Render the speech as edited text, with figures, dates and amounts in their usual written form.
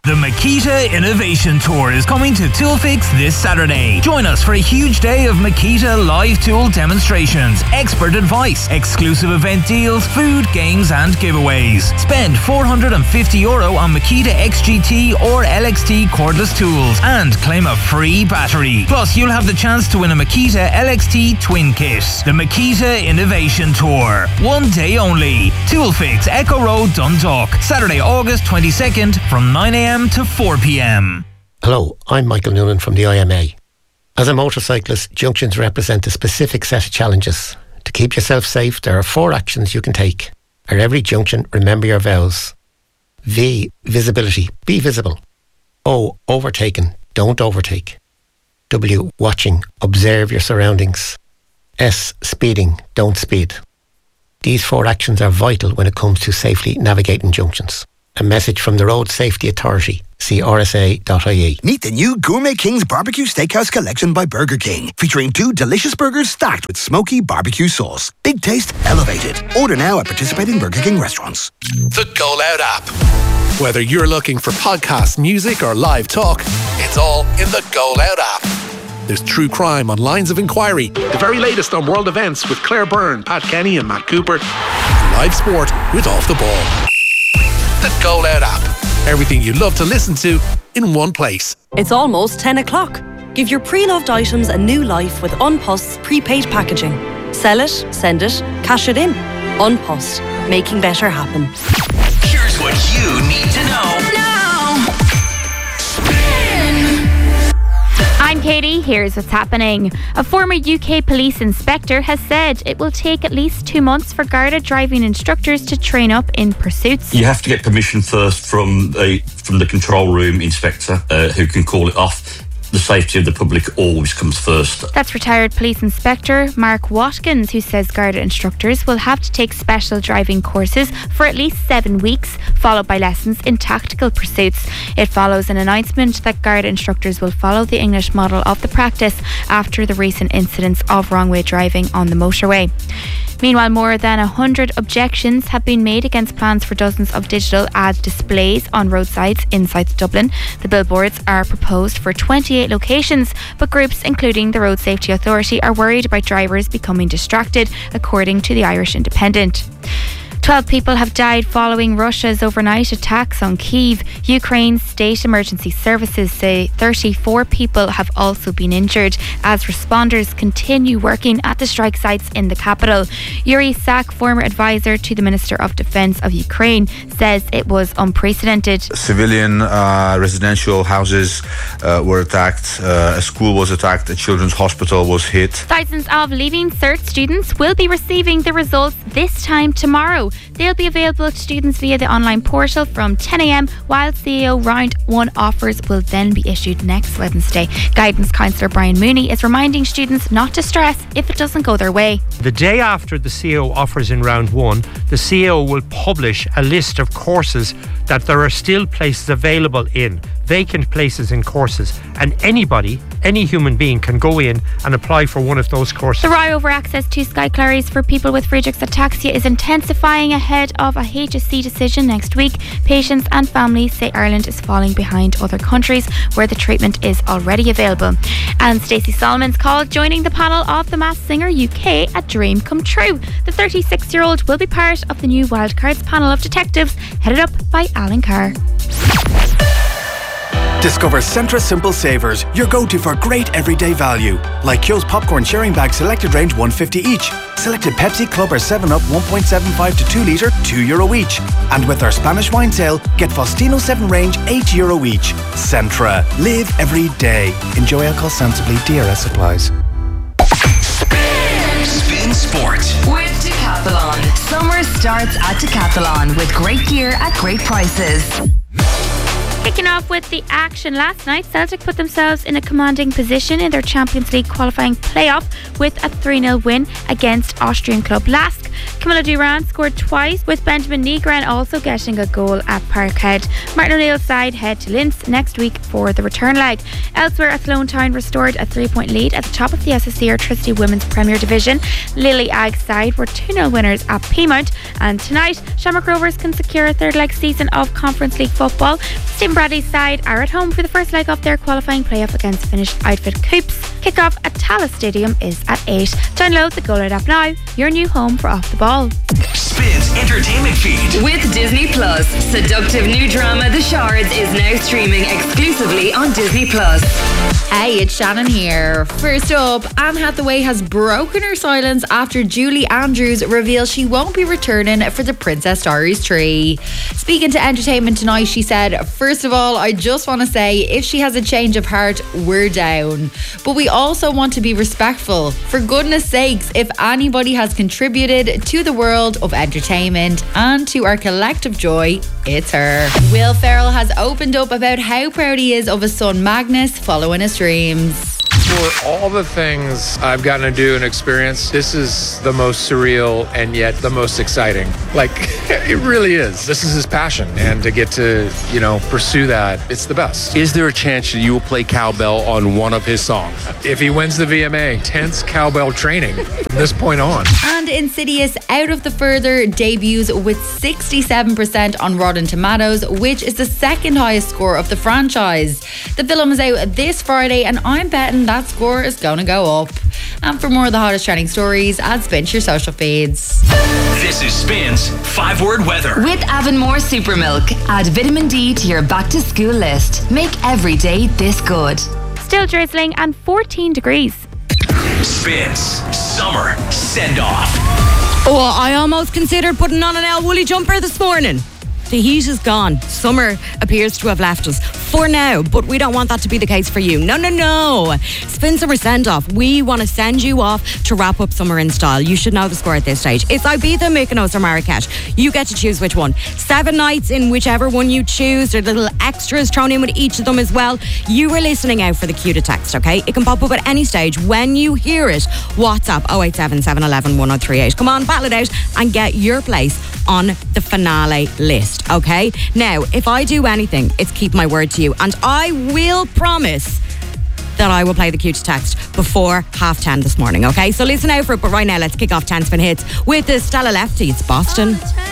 The Makita Innovation Tour is coming to Toolfix this Saturday. Join us for a huge day of Makita live tool demonstrations, expert advice, exclusive event deals, food, games and giveaways. Spend €450 on Makita XGT or LXT cordless tools and claim a free battery. Plus, you'll have the chance to win a Makita LXT Twin Kit. The Makita Innovation Tour. One day only. Toolfix, Echo Road, Dundalk. Saturday, August 22nd from 9am to 4pm. Hello, I'm Michael Noonan from the IMA. As a motorcyclist, junctions represent a specific set of challenges. To keep yourself safe, there are 4 actions you can take. At every junction, remember your vows. V, visibility, be visible. O, overtaken, don't overtake. W, watching, observe your surroundings. S, speeding, don't speed. These 4 actions are vital when it comes to safely navigating junctions. A message from the Road Safety Authority. See rsa.ie. Meet the new Gourmet King's Barbecue Steakhouse Collection by Burger King, featuring 2 delicious burgers stacked with smoky barbecue sauce. Big taste, elevated. Order now at participating Burger King restaurants. The Go Loud app. Whether you're looking for podcasts, music or live talk, it's all in the Go Loud app. There's true crime on Lines of Inquiry, the very latest on world events with Claire Byrne, Pat Kenny and Matt Cooper, and live sport with Off the Ball. The Go Loud app. Everything you love to listen to in one place. It's almost 10 o'clock. Give your pre-loved items a new life with Unpost's prepaid packaging. Sell it, send it, cash it in. Unpost. Making better happen. Here's what you need to know now. I'm Katie, here's what's happening. A former UK police inspector has said it will take at least 2 months for Garda driving instructors to train up in pursuits. You have to get permission first from the control room inspector, who can call it off. The safety of the public always comes first. That's retired police inspector Mark Watkins, who says Garda instructors will have to take special driving courses for at least 7 weeks, followed by lessons in tactical pursuits. It follows an announcement that Garda instructors will follow the English model of the practice after the recent incidents of wrong-way driving on the motorway. Meanwhile, more than 100 objections have been made against plans for dozens of digital ad displays on roadsides inside Dublin. The billboards are proposed for 28 locations, but groups including the Road Safety Authority are worried about drivers becoming distracted, according to the Irish Independent. 12 people have died following Russia's overnight attacks on Kyiv. Ukraine's state emergency services say 34 people have also been injured as responders continue working at the strike sites in the capital. Yuri Sak, former advisor to the Minister of Defence of Ukraine, says it was unprecedented. Civilian residential houses were attacked, a school was attacked, a children's hospital was hit. Thousands of Leaving Cert students will be receiving the results this time tomorrow. They'll be available to students via the online portal from 10 a.m, while CAO Round 1 offers will then be issued next Wednesday. Guidance Counsellor Brian Mooney is reminding students not to stress if it doesn't go their way. The day after the CAO offers in Round 1, the CAO will publish a list of courses that there are still places available in, vacant places in courses, and anybody, any human being can go in and apply for one of those courses. The row over access to Sky Claries for people with Friedreich's ataxia is intensifying ahead of a HSC decision next week. Patients and families say Ireland is falling behind other countries where the treatment is already available. And Stacey Solomon's called joining the panel of The Masked Singer UK a dream come true. The 36-year-old will be part of the new Wildcards panel of detectives headed up by Alan Carr. Discover Centra Simple Savers, your go-to for great everyday value. Like Kyo's popcorn sharing bag selected range $1.50 each. Selected Pepsi, Club or 7up 1.75 to 2 litre, €2 each. And with our Spanish wine sale, get Faustino 7 range €8 each. Centra. Live every day. Enjoy alcohol sensibly. DRS supplies. Spin Sport with Decathlon. Summer starts at Decathlon with great gear at great prices. Kicking off with the action last night, Celtic put themselves in a commanding position in their Champions League qualifying playoff with a 3-0 win against Austrian club Lask. Camilla Duran scored twice, with Benjamin Negran also getting a goal at Parkhead. Martin O'Neill's side head to Linz next week for the return leg. Elsewhere, Athlone Town restored a 3-point lead at the top of the SSE Electricity Women's Premier Division. Lily Agg's side were 2-0 winners at Piemont. And tonight, Shamrock Rovers can secure a third leg season of Conference League football. Stephen Bradley's side are at home for the first leg of their qualifying playoff against Finnish Outfit Coops. Kick-off at Tallaght Stadium is at 8. Download the Go Loud app now, your new home for Off the Ball. Spins Entertainment Feed. With Disney Plus, seductive new drama The Shards is now streaming exclusively on Disney Plus. Hey, it's Shannon here. First up, Anne Hathaway has broken her silence after Julie Andrews reveals she won't be returning for the Princess Diaries 3. Speaking to Entertainment Tonight, she said, "First of all, I just want to say if she has a change of heart, we're down. But we also want to be respectful. For goodness sakes, if anybody has contributed to the world of entertainment and to our collective joy, it's her." Will Ferrell has opened up about how proud he is of his son Magnus following his dreams. For all the things I've gotten to do and experience, this is the most surreal and yet the most exciting. Like, it really is. This is his passion, and to get to, pursue that, it's the best. Is there a chance that you will play cowbell on one of his songs? If he wins the VMA, intense cowbell training from this point on. And Insidious Out of the Further debuts with 67% on Rotten Tomatoes, which is the second highest score of the franchise. The film is out this Friday, and I'm betting that score is going to go up. And for more of the hottest trending stories, add Spin to your social feeds. This is Spin's 5-word weather. With Avonmore Super Milk, add vitamin D to your back to school list. Make every day this good. Still drizzling and 14 degrees. Spin's summer send off. Oh, I almost considered putting on an El Woolley jumper this morning. The heat is gone. Summer appears to have left us for now, but we don't want that to be the case for you. No. Spin Summer Send Off. We want to send you off to wrap up summer in style. You should know the score at this stage. It's Ibiza, Mykonos or Marrakesh. You get to choose which one. 7 nights in whichever one you choose. There are little extras thrown in with each of them as well. You are listening out for the cue to text, okay? It can pop up at any stage. When you hear it, WhatsApp 087 711 1038. Come on, battle it out and get your place on the finale list. Okay, now if I do anything, it's keep my word to you, and I will promise that I will play the cue to text before 10:30 this morning. Okay, so listen out for it, but right now let's kick off 10 Spin Hits with the Stella Lefty. It's Boston.